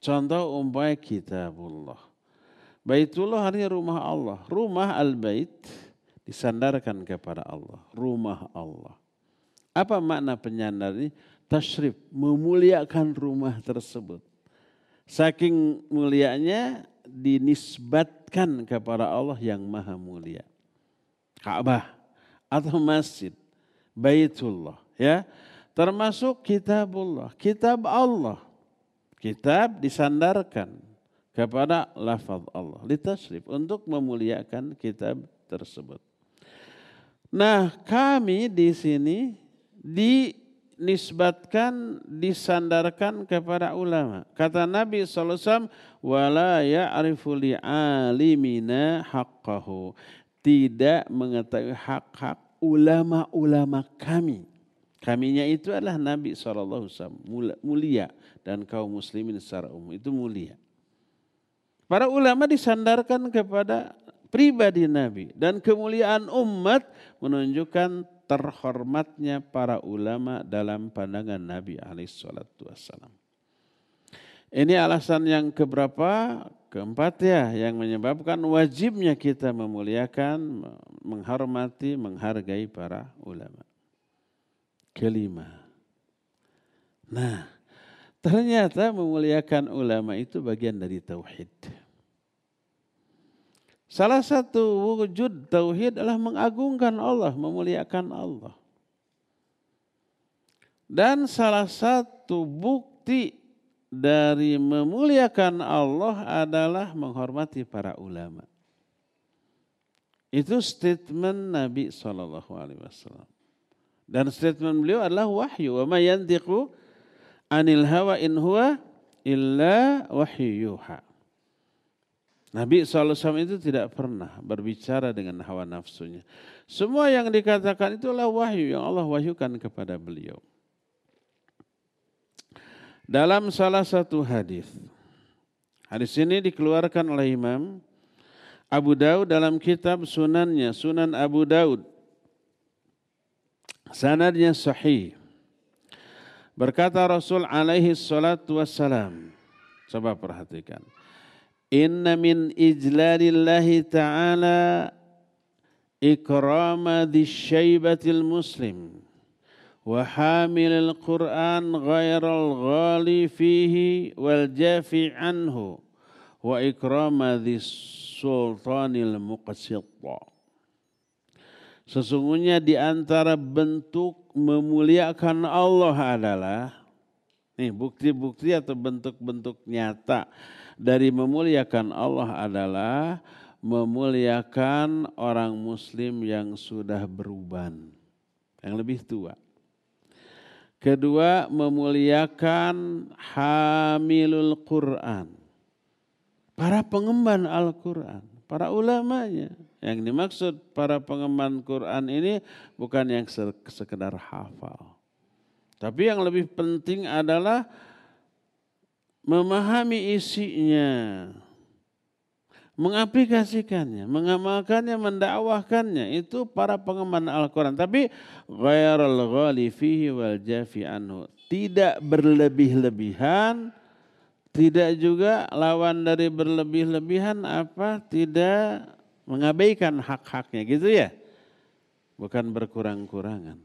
Contoh umpamanya kitabullah. Baitullah artinya rumah Allah. Rumah al-bait disandarkan kepada Allah. Rumah Allah. Apa makna penyandar ini? Tasyrif, memuliakan rumah tersebut. Saking mulianya dinisbatkan kepada Allah yang maha mulia. Ka'bah atau masjid, Baitullah, ya. Termasuk kitabullah, kitab Allah. Kitab disandarkan kepada lafaz Allah, litasyrif, untuk memuliakan kitab tersebut. Nah, kami di sini dinisbatkan, disandarkan kepada ulama. Kata Nabi SAW, wala ya'rifu li'alimina haqqahu. Tidak mengetahui hak-hak ulama-ulama kami. Kaminya itu adalah Nabi SAW, mulia, dan kaum muslimin secara umum itu mulia. Para ulama disandarkan kepada pribadi Nabi, dan kemuliaan umat menunjukkan terhormatnya para ulama dalam pandangan Nabi SAW. Ini alasan yang keberapa? Keempat ya, yang menyebabkan wajibnya kita memuliakan, menghormati, menghargai para ulama. Kelima. Nah, ternyata memuliakan ulama itu bagian dari tauhid. Salah satu wujud tauhid adalah mengagungkan Allah, memuliakan Allah. Dan salah satu bukti dari memuliakan Allah adalah menghormati para ulama. Itu statement Nabi SAW. Dan statement beliau adalah wahyu. Wa ma yantiqu anil hawa in huwa illa wahyu yuha. Nabi SAW itu tidak pernah berbicara dengan hawa nafsunya. Semua yang dikatakan itulah wahyu yang Allah wahyukan kepada beliau. Dalam salah satu hadis ini dikeluarkan oleh Imam Abu Daud dalam kitab sunannya, Sunan Abu Daud. Sanadnya sahih. Berkata Rasul alaihi salatu wassalam. Coba perhatikan. Inna min ijlalillahi ta'ala ikrama dhisyaibatil muslim wa hamilil Qur'an ghairal ghali fihi wal jafi anhu wa ikrama dhis sultanil muqsitta. Sesungguhnya di antara bentuk memuliakan Allah adalah, nih bukti-bukti atau bentuk-bentuk nyata dari memuliakan Allah adalah memuliakan orang muslim yang sudah beruban, yang lebih tua. Kedua, memuliakan hamilul Quran, para pengemban Al-Quran, para ulamanya. Yang dimaksud para pengemban Quran ini bukan yang sekedar hafal. Tapi yang lebih penting adalah memahami isinya, mengaplikasikannya, mengamalkannya, mendakwahkannya. Itu para pengemban Al-Quran. Tapi ghairal ghali fihi wal jafi anhu. Tidak berlebih-lebihan, tidak juga lawan dari berlebih-lebihan apa? Tidak mengabaikan hak-haknya, gitu ya. Bukan berkurang-kurangan.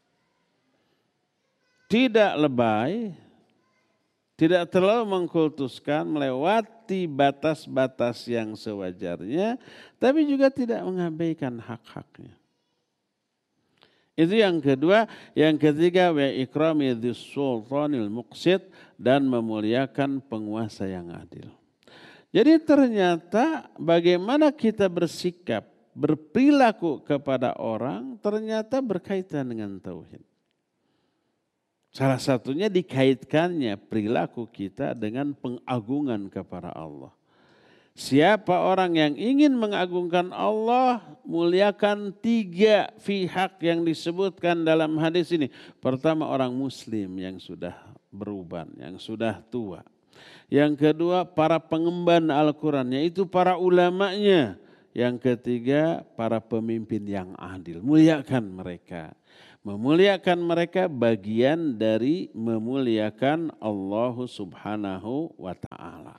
Tidak lebay, tidak terlalu mengkultuskan, melewati batas-batas yang sewajarnya, tapi juga tidak mengabaikan hak-haknya. Itu yang kedua. Yang ketiga, wa ikrami dzis sultanil muqsit, dan memuliakan penguasa yang adil. Jadi ternyata bagaimana kita bersikap, berperilaku kepada orang ternyata berkaitan dengan tauhid. Salah satunya dikaitkannya perilaku kita dengan pengagungan kepada Allah. Siapa orang yang ingin mengagungkan Allah, muliakan 3 pihak yang disebutkan dalam hadis ini. Pertama, orang muslim yang sudah beruban, yang sudah tua. Yang kedua, para pengemban Al-Quran, yaitu para ulamanya. Yang ketiga, para pemimpin yang adil. Muliakan mereka. Memuliakan mereka bagian dari memuliakan Allah Subhanahu wa ta'ala.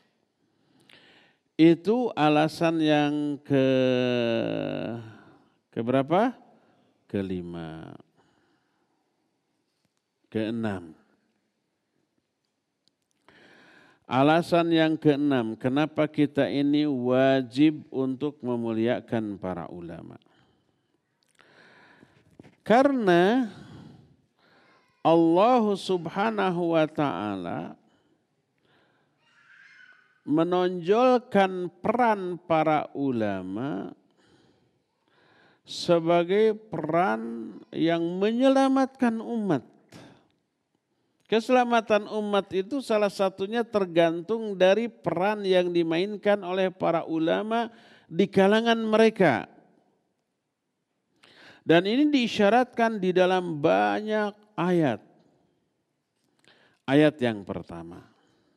Itu alasan yang keberapa? Kelima. Keenam. Alasan yang keenam, kenapa kita ini wajib untuk memuliakan para ulama. Karena Allah Subhanahu wa ta'ala menonjolkan peran para ulama sebagai peran yang menyelamatkan umat. Keselamatan umat itu salah satunya tergantung dari peran yang dimainkan oleh para ulama di kalangan mereka. Dan ini diisyaratkan di dalam banyak ayat. Ayat yang pertama.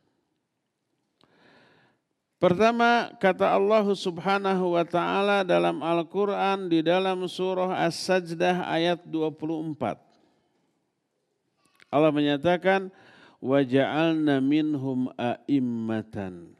Pertama kata Allah Subhanahu wa ta'ala dalam Al-Quran di dalam surah As-Sajdah ayat 24. Allah menyatakan, وَجَعَلْنَا مِنْهُمْ أَئِمَّةً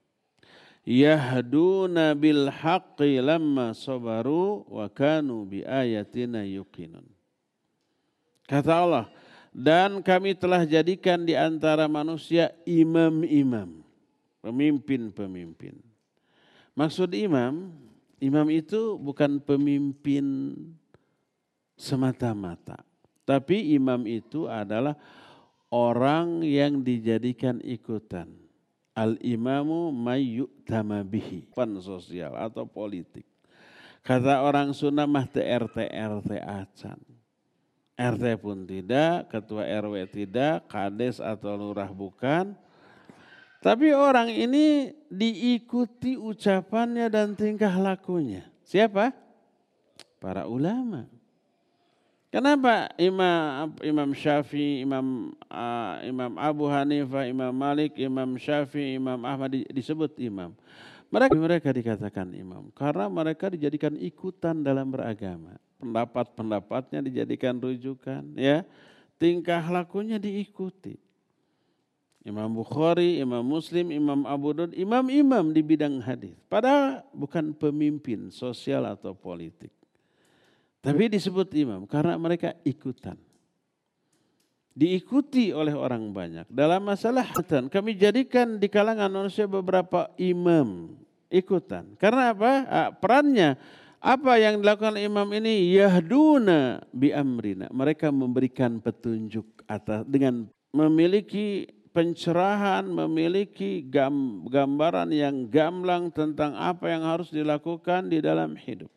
yahduna bil haqqi lamma sabaru wa kanu bi ayatina yuqinun. Kata Allah, dan kami telah jadikan di antara manusia imam-imam, pemimpin-pemimpin. Maksud imam itu bukan pemimpin semata-mata, tapi imam itu adalah orang yang dijadikan ikutan. Al-imamu mayyu'tama bihi. Pan sosial atau politik. Kata orang Sunda mah te RT acan. RT pun tidak, ketua RW tidak, kades atau lurah bukan. Tapi orang ini diikuti ucapannya dan tingkah lakunya. Siapa? Para ulama. Kenapa Imam Syafi'i, Imam Abu Hanifah, Imam Malik, Imam Syafi'i, Imam Ahmad disebut imam? Mereka dikatakan imam karena mereka dijadikan ikutan dalam beragama. Pendapat-pendapatnya dijadikan rujukan, ya. Tingkah lakunya diikuti. Imam Bukhari, Imam Muslim, Imam Abu Daud, imam-imam di bidang hadis. Padahal bukan pemimpin sosial atau politik. Tapi disebut imam karena mereka ikutan. Diikuti oleh orang banyak. Dalam masalah hatan, kami jadikan di kalangan manusia beberapa imam ikutan. Karena apa? Perannya, apa yang dilakukan imam ini? Yahduna bi amrina. Mereka memberikan petunjuk atas dengan memiliki pencerahan, memiliki gambaran yang gamblang tentang apa yang harus dilakukan di dalam hidup.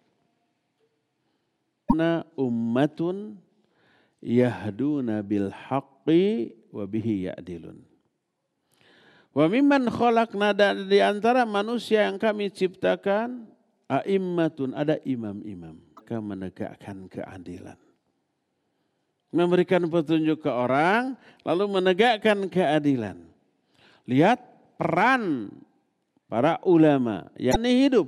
Ummatun yahduna bil haqqi wa bihi ya'dilun. Wa mimman khalaqna, dan di antara manusia yang kami ciptakan, a'immatun, ada imam-imam, mereka menegakkan keadilan. Memberikan petunjuk ke orang, lalu menegakkan keadilan. Lihat peran para ulama yang hidup,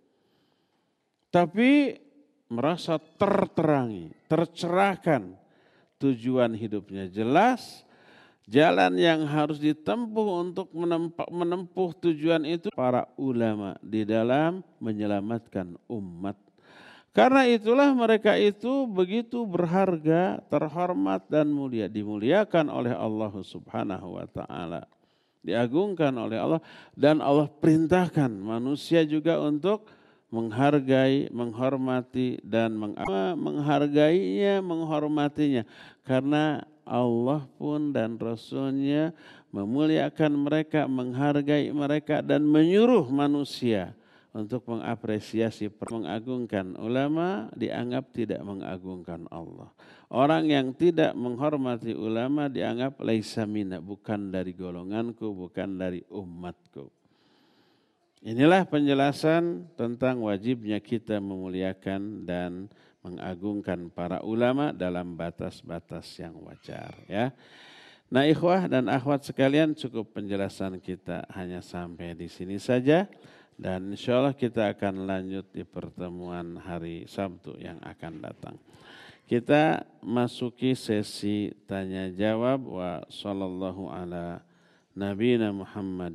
tapi merasa terterangi, tercerahkan, tujuan hidupnya jelas, jalan yang harus ditempuh untuk menempuh tujuan itu para ulama di dalam menyelamatkan umat. Karena itulah mereka itu begitu berharga, terhormat dan mulia, dimuliakan oleh Allah Subhanahu wa ta'ala, diagungkan oleh Allah, dan Allah perintahkan manusia juga untuk menghargai, menghormati dan menghargainya, menghormatinya. Karena Allah pun dan Rasul-Nya memuliakan mereka, menghargai mereka dan menyuruh manusia untuk mengapresiasi, mengagungkan. Ulama dianggap tidak mengagungkan Allah. Orang yang tidak menghormati ulama dianggap laisa minna, bukan dari golonganku, bukan dari umatku. Inilah penjelasan tentang wajibnya kita memuliakan dan mengagungkan para ulama dalam batas-batas yang wajar, ya. Nah, ikhwah dan akhwat sekalian, cukup penjelasan kita hanya sampai di sini saja, dan insya Allah kita akan lanjut di pertemuan hari Sabtu yang akan datang. Kita masuki sesi tanya jawab wa sallallahu ala nabiyina Muhammad